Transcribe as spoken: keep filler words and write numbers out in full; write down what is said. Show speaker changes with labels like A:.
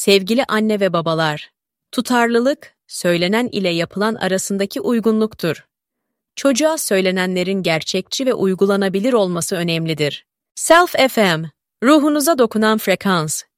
A: Sevgili anne ve babalar, tutarlılık, söylenen ile yapılan arasındaki uygunluktur. Çocuğa söylenenlerin gerçekçi ve uygulanabilir olması önemlidir. Self F M, ruhunuza dokunan frekans.